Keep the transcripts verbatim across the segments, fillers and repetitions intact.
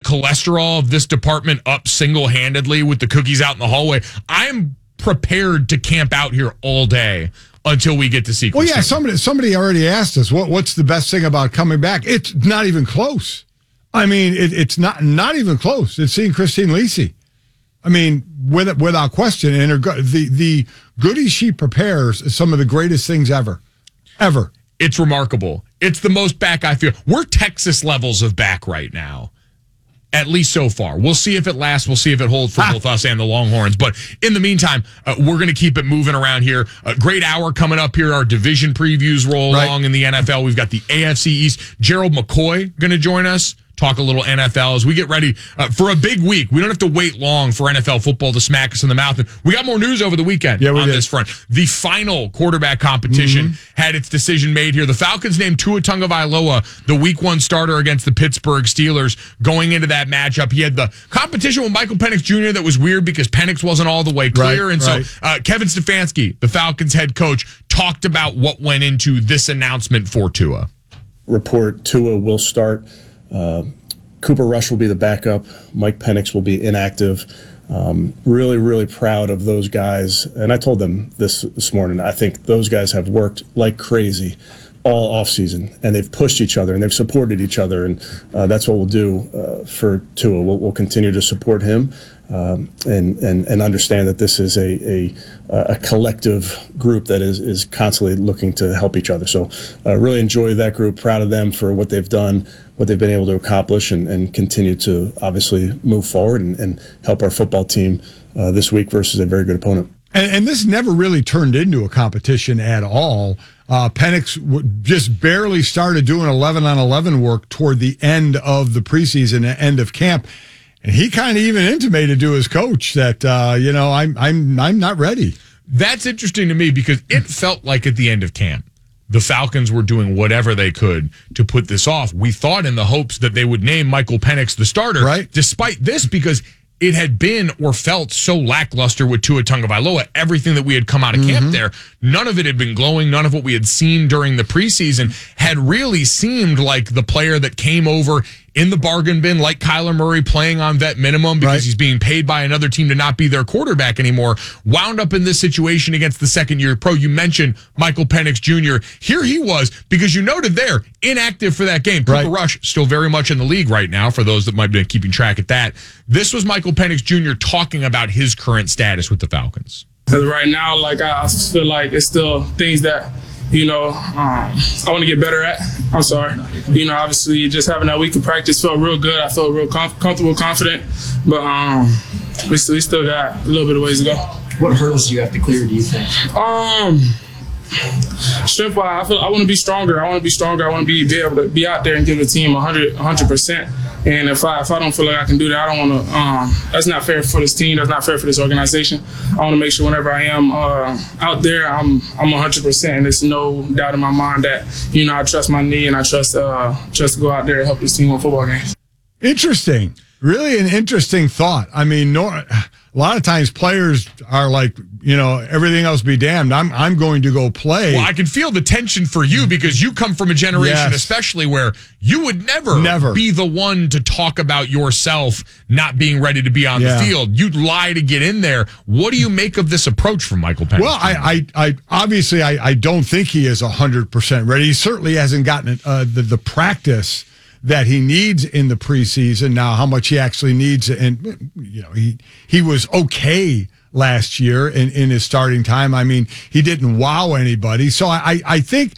cholesterol of this department up single-handedly with the cookies out in the hallway, I'm prepared to camp out here all day until we get to see Christine. Well, yeah, somebody somebody already asked us, what what's the best thing about coming back? It's not even close. I mean, it, it's not not even close. It's seeing Christine Lisi. I mean, with, without question. And her, the, the goodies she prepares is some of the greatest things ever. Ever. It's remarkable. It's the most back I feel. We're Texas levels of back right now, at least so far. We'll see if it lasts. We'll see if it holds for both us and the Longhorns. But in the meantime, uh, we're going to keep it moving around here. A great hour coming up here. Our division previews roll right along in the N F L. We've got the A F C East. Gerald McCoy going to join us. Talk a little N F L as we get ready uh, for a big week. We don't have to wait long for N F L football to smack us in the mouth. And we got more news over the weekend yeah, we on did. this front. The final quarterback competition mm-hmm. had its decision made here. The Falcons named Tua Tagovailoa the week one starter against the Pittsburgh Steelers. Going into that matchup, he had the competition with Michael Penix Junior that was weird because Penix wasn't all the way clear. Right, and right. so uh, Kevin Stefanski, the Falcons head coach, talked about what went into this announcement for Tua. Report Tua will start. Uh, Cooper Rush will be the backup. Mike Penix will be inactive. Um, really, really proud of those guys. And I told them this this morning. I think those guys have worked like crazy all offseason, and they've pushed each other, and they've supported each other. And uh, that's what we'll do uh, for Tua. We'll, we'll continue to support him um, and, and, and understand that this is a, a, a collective group that is, is constantly looking to help each other. So uh, really enjoy that group. Proud of them for what they've done, what they've been able to accomplish, and, and continue to obviously move forward and, and help our football team uh, this week versus a very good opponent. And, and this never really turned into a competition at all. Uh, Penix w- just barely started doing eleven on eleven work toward the end of the preseason, end of camp. And he kind of even intimated to his coach that, uh, you know, I'm, I'm, I'm not ready. That's interesting to me because it felt like at the end of camp, the Falcons were doing whatever they could to put this off. We thought in the hopes that they would name Michael Penix the starter, right? Despite this, because it had been or felt so lackluster with Tua Tagovailoa. Everything that we had come out of mm-hmm. camp there, none of it had been glowing. None of what we had seen during the preseason had really seemed like the player that came over in the bargain bin, like Kyler Murray playing on vet minimum because right. he's being paid by another team to not be their quarterback anymore, wound up in this situation against the second-year pro. You mentioned Michael Penix Junior Here he was, because you noted there, inactive for that game. Cooper right. Rush still very much in the league right now, for those that might be keeping track at that. This was Michael Penix Junior talking about his current status with the Falcons. Right now, like I feel like it's still things that, you know, um, I want to get better at. I'm sorry. You know, obviously, just having that week of practice felt real good. I felt real com- comfortable, confident. But um, we, still, we still got a little bit of ways to go. What hurdles do you have to clear, do you think? Um, strength-wise, I feel I want to be stronger. I want to be stronger. I want to be, be able to be out there and give the team one hundred percent. And if I if I don't feel like I can do that, I don't want to. Um, that's not fair for this team. That's not fair for this organization. I want to make sure whenever I am uh, out there, I'm I'm one hundred percent. And there's no doubt in my mind that, you know, I trust my knee and I trust uh, trust to go out there and help this team win football games. Interesting. Really an interesting thought. I mean, no, a lot of times players are like, you know, everything else be damned. I'm I'm going to go play. Well, I can feel the tension for you because you come from a generation, yes. especially where you would never, never be the one to talk about yourself not being ready to be on yeah. the field. You'd lie to get in there. What do you make of this approach from Michael Penix? Well, I, I, I obviously I, I don't think he is one hundred percent ready. He certainly hasn't gotten uh, the, the practice that he needs in the preseason. Now, how much he actually needs, and you know, he he was okay last year in, in his starting time. I mean, he didn't wow anybody. So I, I think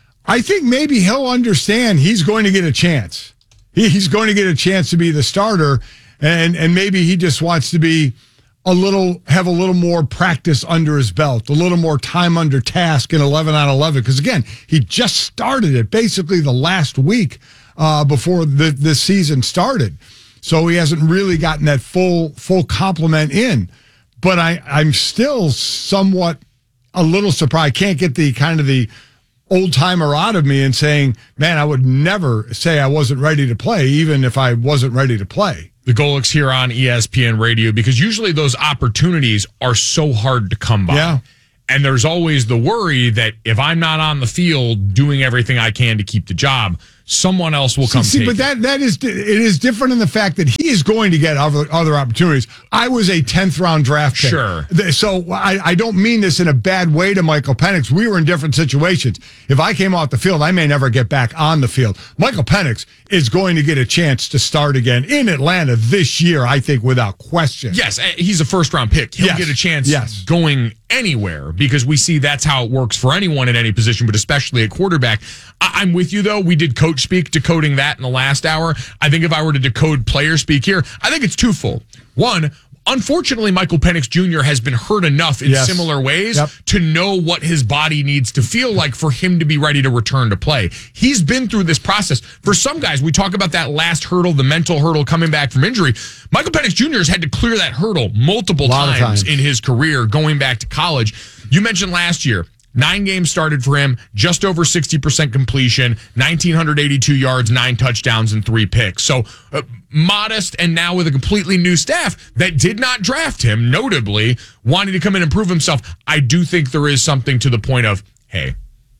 I think maybe he'll understand he's going to get a chance. He, he's going to get a chance to be the starter, and and maybe he just wants to be a little have a little more practice under his belt, a little more time under task in eleven on eleven. Because again, he just started it basically the last week uh, before the the season started, so he hasn't really gotten that full full complement in. But I, I'm still somewhat a little surprised. I can't get the kind of the old timer out of me and saying, man, I would never say I wasn't ready to play, even if I wasn't ready to play. The Golics here on E S P N Radio, because usually those opportunities are so hard to come by. Yeah. And there's always the worry that if I'm not on the field doing everything I can to keep the job, someone else will come See, take but it. that that is it is different in the fact that he is going to get other, other opportunities. I was a tenth round draft pick. Sure. So I, I don't mean this in a bad way to Michael Penix. We were in different situations. If I came off the field, I may never get back on the field. Michael Penix is going to get a chance to start again in Atlanta this year, I think, without question. Yes, he's a first round pick. He'll Yes. get a chance Yes. going anywhere because we see that's how it works for anyone in any position, but especially at quarterback. I- I'm with you, though. We did coach speak, decoding that in the last hour. I think if I were to decode player speak here, I think it's twofold. One, unfortunately, Michael Penix Junior has been hurt enough in Yes. similar ways Yep. to know what his body needs to feel like for him to be ready to return to play. He's been through this process. For some guys, we talk about that last hurdle, the mental hurdle coming back from injury. Michael Penix Junior has had to clear that hurdle multiple Lot of times, times. in his career going back to college. You mentioned last year. Nine games started for him, just over sixty percent completion, one thousand nine hundred eighty-two yards, nine touchdowns, and three picks. So uh, modest, and now with a completely new staff that did not draft him, notably, wanting to come in and prove himself. I do think there is something to the point of, hey,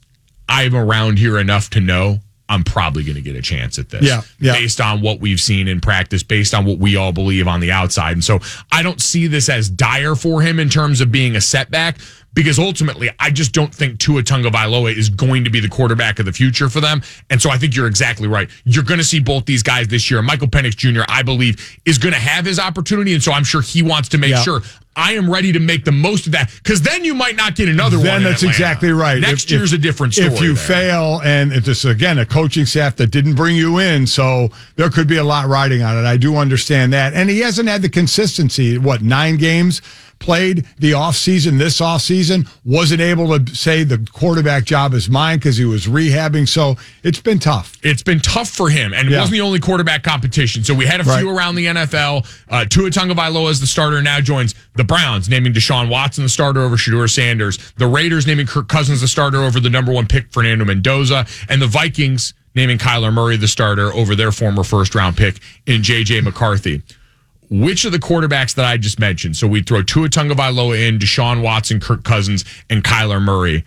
I'm around here enough to know I'm probably going to get a chance at this. Yeah, yeah. Based on what we've seen in practice, based on what we all believe on the outside. And so I don't see this as dire for him in terms of being a setback, because ultimately I just don't think Tua Tagovailoa is going to be the quarterback of the future for them. And so I think you're exactly right. You're going to see both these guys this year. Michael Penix Junior, I believe, is going to have his opportunity. And so I'm sure he wants to make Yeah. sure I am ready to make the most of that, because then you might not get another one. Then in that's Atlanta. exactly right. Next If- year's if- a different story. If you there. fail, and if this again a coaching staff that didn't bring you in, so there could be a lot riding on it. I do understand that, and he hasn't had the consistency. What, nine games played the offseason, this offseason, wasn't able to say the quarterback job is mine because he was rehabbing. So it's been tough. It's been tough for him, and it Yeah. wasn't the only quarterback competition. So we had a Right. few around the N F L. Uh, Tua Tagovailoa is the starter, now joins the Browns, naming Deshaun Watson the starter over Shedeur Sanders. The Raiders naming Kirk Cousins the starter over the number one pick, Fernando Mendoza. And the Vikings naming Kyler Murray the starter over their former first-round pick in J J McCarthy. Which of the quarterbacks that I just mentioned, so we throw Tua Tagovailoa in, Deshaun Watson, Kirk Cousins, and Kyler Murray,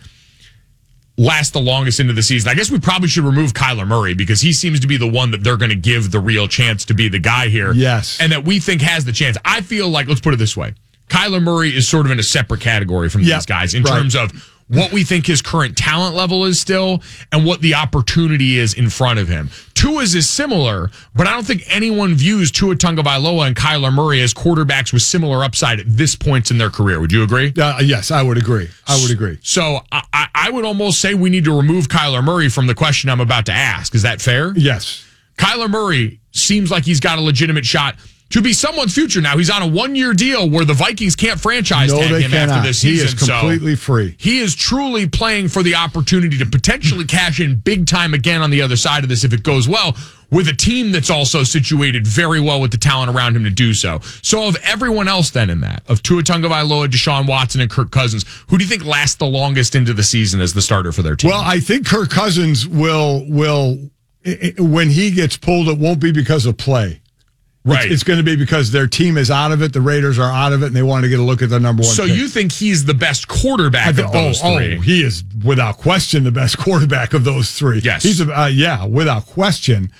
last the longest into the season? I guess we probably should remove Kyler Murray because he seems to be the one that they're going to give the real chance to be the guy here. Yes. And that we think has the chance. I feel like, let's put it this way, Kyler Murray is sort of in a separate category from Yep. these guys in Right. terms of what we think his current talent level is still and what the opportunity is in front of him. Tua's is similar, but I don't think anyone views Tua Tagovailoa and Kyler Murray as quarterbacks with similar upside at this point in their career. Would you agree? Uh, yes, I would agree. I would agree. So I, I- I would almost say we need to remove Kyler Murray from the question I'm about to ask. Is that fair? Yes. Kyler Murray seems like he's got a legitimate shot to be someone's future now. He's on a one-year deal where the Vikings can't franchise No, tag they him cannot. after this He season. is completely so free. He is truly playing for the opportunity to potentially cash in big time again on the other side of this if it goes well, with a team that's also situated very well with the talent around him to do so. So of everyone else then in that, of Tua Tagovailoa, Deshaun Watson, and Kirk Cousins, who do you think lasts the longest into the season as the starter for their team? Well, I think Kirk Cousins will will i- i- when he gets pulled, it won't be because of play. right. It's, it's going to be because their team is out of it. The Raiders are out of it, and they want to get a look at the number one. so pick. you think he's the best quarterback I of think, those oh, three? oh, he is without question the best quarterback of those three. Yes. he's a, uh, yeah, without question.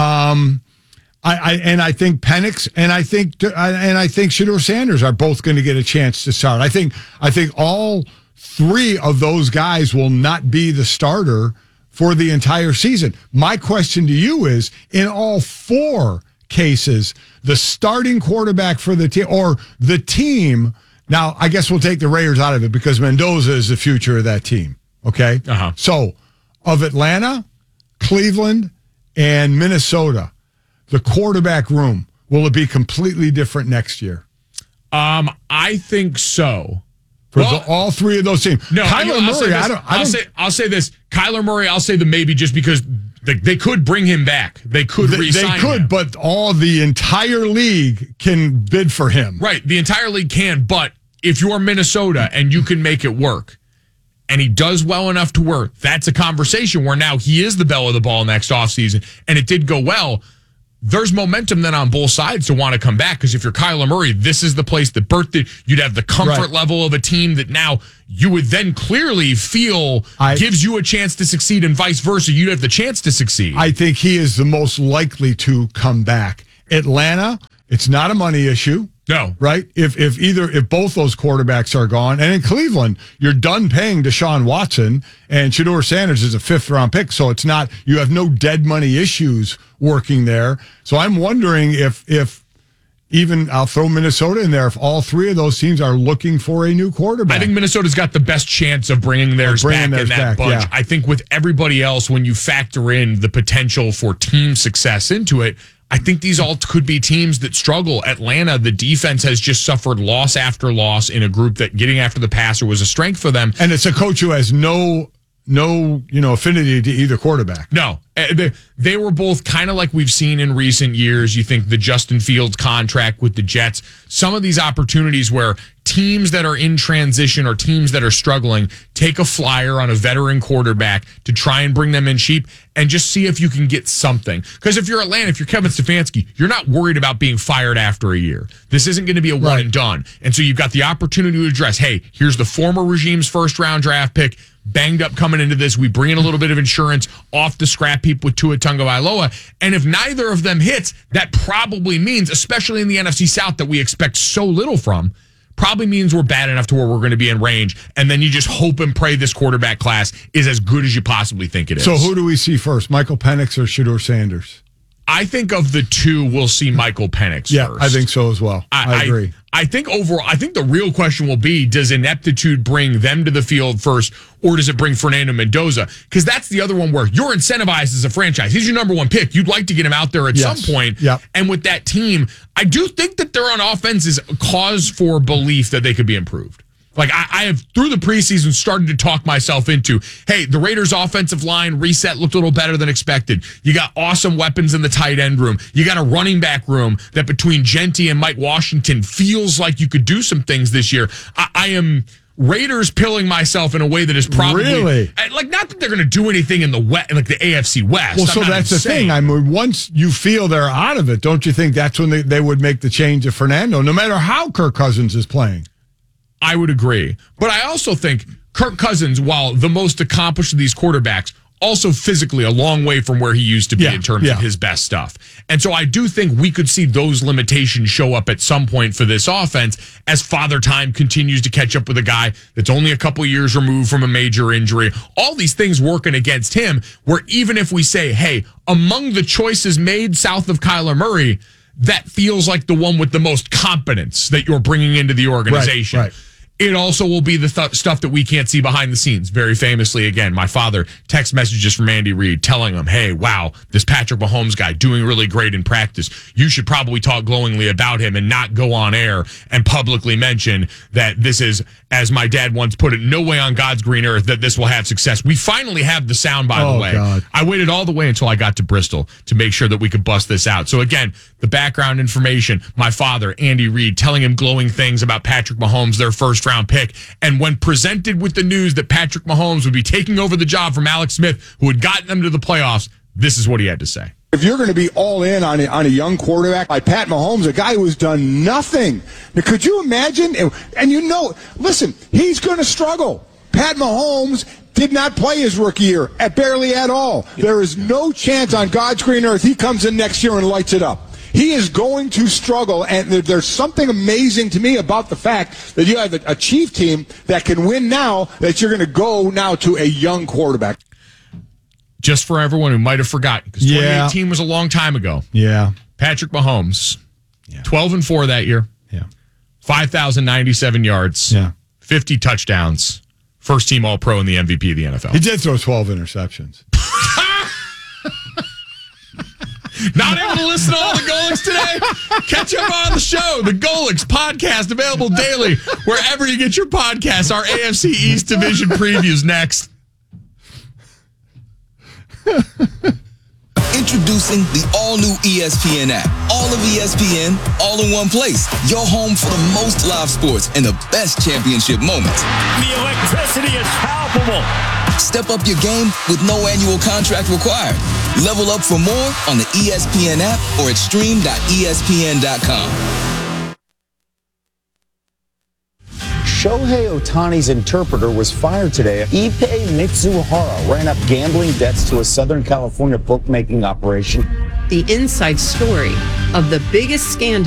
Um, I, I and I think Penix and I think and I think Shedeur Sanders are both going to get a chance to start. I think I think all three of those guys will not be the starter for the entire season. My question to you is, in all four cases, the starting quarterback for the team or the team. Now, I guess we'll take the Raiders out of it because Mendoza is the future of that team. Okay. Uh-huh. So, of Atlanta, Cleveland, and Minnesota, the quarterback room, will it be completely different next year Um, I think so. for Well, the, all three of those teams? No, I- Kyler I'll say Murray. this. I don't. I I'll don't. say I'll say this. Kyler Murray. I'll say the maybe just because they, they could bring him back. They could they, they re-sign could, him. but all the entire league can bid for him. Right. The entire league can, but if you're Minnesota and you can make it work, and he does well enough to work, that's a conversation where now he is the belle of the ball next offseason, and it did go well. there's momentum then on both sides to want to come back, because if you're Kyler Murray, this is the place that birthed it. You'd have the comfort Right. level of a team that now you would then clearly feel I- gives you a chance to succeed, and vice versa. You'd have the chance to succeed. I think he is the most likely to come back. Atlanta, it's not a money issue. no. Right? If if either if both those quarterbacks are gone, and in Cleveland, you're done paying Deshaun Watson, and Shedeur Sanders is a fifth round pick, so it's not, you have no dead money issues working there. So I'm wondering if if even I'll throw Minnesota in there, if all three of those teams are looking for a new quarterback. I think Minnesota's got the best chance of bringing theirs bringing back theirs in that back, bunch. yeah. I think with everybody else, when you factor in the potential for team success into it, I think these all could be teams that struggle. Atlanta, the defense has just suffered loss after loss in a group that getting after the passer was a strength for them. and it's a coach who has no no you know affinity to either quarterback. No, uh, they, they were both kind of like we've seen in recent years. You think the Justin Fields contract with the Jets, some of these opportunities where teams that are in transition or teams that are struggling take a flyer on a veteran quarterback to try and bring them in cheap and just see if you can get something. Because if you're Atlanta, if you're Kevin Stefanski, you're not worried about being fired after a year. This isn't going to be a one Right. and done. And so you've got the opportunity to address, hey, here's the former regime's first round draft pick, banged up coming into this. We bring in a little bit of insurance off the scrap heap with Tua Tagovailoa. And if neither of them hits, that probably means, especially in the N F C South that we expect so little from, probably means we're bad enough to where we're going to be in range. And then you just hope and pray this quarterback class is as good as you possibly think it is. So who do we see first, Michael Penix or Shedeur Sanders? I think of the two, we'll see Michael Penix Yeah, first. I think so as well. I, agree. I think overall, I think the real question will be, does ineptitude bring them to the field first, or does it bring Fernando Mendoza? Because that's the other one where you're incentivized as a franchise. He's your number one pick. You'd like to get him out there at Yes. some point. Yep. And with that team, I do think that they're on offense is a cause for belief that they could be improved. Like, I, I have, through the preseason, started to talk myself into, hey, the Raiders' offensive line reset looked a little better than expected. You got awesome weapons in the tight end room. You got a running back room that between Genty and Mike Washington feels like you could do some things this year. I, I am Raiders pilling myself in a way that is probably... Really? I- like, not that they're going to do anything in the West, like the A F C West. Well, I'm so not that's the insane. thing. I mean, once you feel they're out of it, don't you think that's when they, they would make the change to Fernando, no matter how Kirk Cousins is playing? I would agree. But I also think Kirk Cousins, while the most accomplished of these quarterbacks, also physically a long way from where he used to be Yeah, in terms yeah. of his best stuff. And so I do think we could see those limitations show up at some point for this offense as Father Time continues to catch up with a guy that's only a couple years removed from a major injury. All these things working against him, where even if we say, hey, among the choices made south of Kyler Murray, that feels like the one with the most competence that you're bringing into the organization. Right, right. It also will be the th- stuff that we can't see behind the scenes. Very famously, again, my father text messages from Andy Reid telling him, hey, wow, this Patrick Mahomes guy doing really great in practice. You should probably talk glowingly about him and not go on air and publicly mention that this is, as my dad once put it, no way on God's green earth that this will have success. We finally have the sound, by Oh, the way. God. I waited all the way until I got to Bristol to make sure that we could bust this out. So again, the background information, my father, Andy Reid, telling him glowing things about Patrick Mahomes, their first round pick. And when presented with the news that Patrick Mahomes would be taking over the job from Alex Smith, who had gotten them to the playoffs, this is what he had to say. If you're going to be all in on a, on a young quarterback like Pat Mahomes, a guy who has done nothing, now, could you imagine? And you know, listen, he's going to struggle. Pat Mahomes did not play his rookie year at barely at all. There is no chance on God's green earth he comes in next year and lights it up. He is going to struggle, and there's something amazing to me about the fact that you have a Chief team that can win now, that you're going to go now to a young quarterback. Just for everyone who might have forgotten, because Yeah. twenty eighteen was a long time ago. Yeah. Patrick Mahomes, twelve and four that year, Yeah. five thousand ninety-seven yards, Yeah. fifty touchdowns, first team All-Pro and the M V P of the N F L. He did throw twelve interceptions. Not able to listen to all the Golics today? Catch up on the show. The Golics podcast available daily wherever you get your podcasts. Our A F C East Division previews next. Introducing the all-new E S P N app. All of E S P N, all in one place. Your home for the most live sports and the best championship moments. The electricity is palpable. Step up your game with no annual contract required. Level up for more on the E S P N app or at stream dot E S P N dot com. Shohei Ohtani's interpreter was fired today. Ippei Mitsuhara ran up gambling debts to a Southern California bookmaking operation. The inside story of the biggest scandal